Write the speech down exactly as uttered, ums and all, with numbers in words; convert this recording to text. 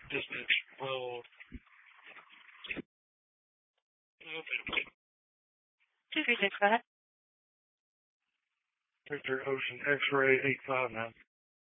just explode. two three six, go ahead. Victor Ocean X-ray eight five nine.